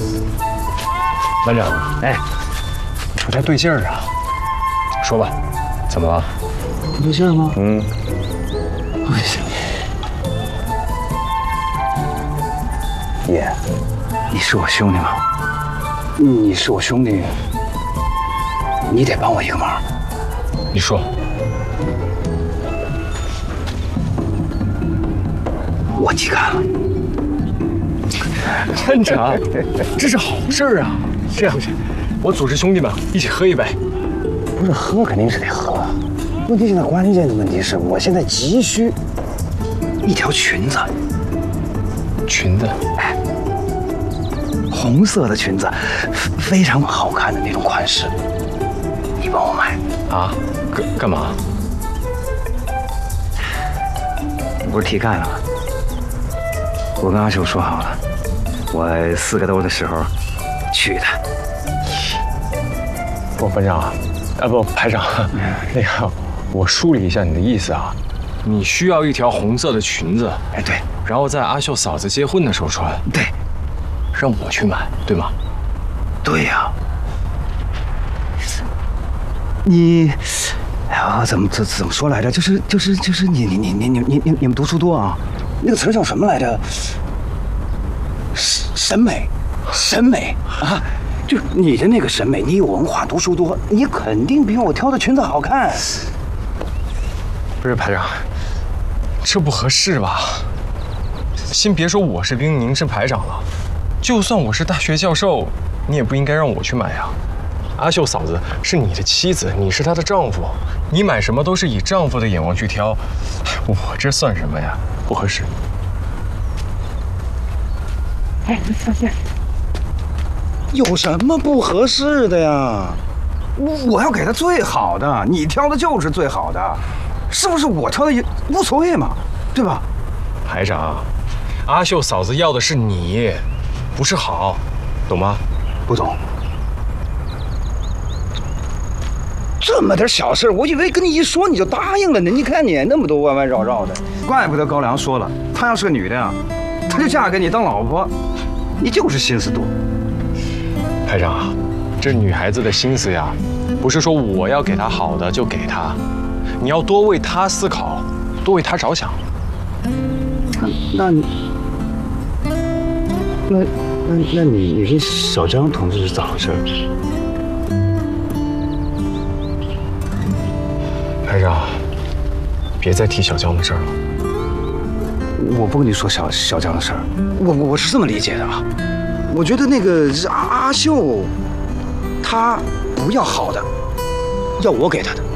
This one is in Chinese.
班长，哎，不太对劲儿啊。说吧，怎么了？ 不对劲儿吗？ 嗯。 不行。爷，你是我兄弟吗？你是我兄弟，你得帮我一个忙。 你说。 我记干了。 班长，这是好事儿啊！这样，我组织兄弟们一起喝一杯。 不是喝肯定是得喝，问题现在关键的问题是我现在急需一条裙子。 裙子？ 哎，红色的裙子，非常好看的那种款式，你帮我买啊？干嘛？ 不是提干了吗？我跟阿秀说好了，我4个兜的时候去的。 不，班长啊，不，排长，那个，我梳理一下你的意思啊，你需要一条红色的裙子， 哎，对， 然后在阿秀嫂子结婚的时候穿， 对， 让我去买，对吗？ 对呀。你，哎呀，怎么说来着？就是你们读书多啊？那个词叫什么来着？审美啊！就是你的那个审美，你有文化，读书多，你肯定比我挑的裙子好看。 不是排长，这不合适吧？先别说我是兵，您是排长了，就算我是大学教授，你也不应该让我去买呀。阿秀嫂子是你的妻子，你是她的丈夫，你买什么都是以丈夫的眼光去挑，我这算什么呀？不合适。 有什么不合适的呀？我要给他最好的，你挑的就是最好的，是不是？我挑的也无所谓嘛，对吧？ 排长，阿秀嫂子要的是你，不是好，懂吗？ 不懂。这么点小事，我以为跟你一说你就答应了呢。你看你那么多弯弯绕绕的，怪不得高粱说了，她要是个女的呀，她就嫁给你当老婆。你就是心思多。 排长，这女孩子的心思呀，不是说我要给她好的就给她，你要多为她思考，多为她着想。 那你跟小张同志是咋回事？ 排长，别再提小江的事儿了。 我不跟你说小江的事儿，我是这么理解的啊。我觉得那个阿秀，她不要好的，要我给她的。